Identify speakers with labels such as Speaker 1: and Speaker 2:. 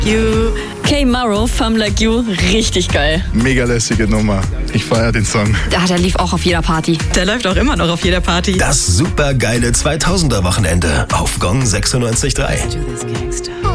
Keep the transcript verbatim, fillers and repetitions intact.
Speaker 1: You. K-Maro, Femme Like You, richtig geil.
Speaker 2: Mega lässige Nummer. Ich feiere den Song.
Speaker 1: Ja, der lief auch auf jeder Party.
Speaker 3: Der läuft auch immer noch auf jeder Party.
Speaker 4: Das supergeile zweitausender Wochenende auf Gong sechsundneunzig Komma drei.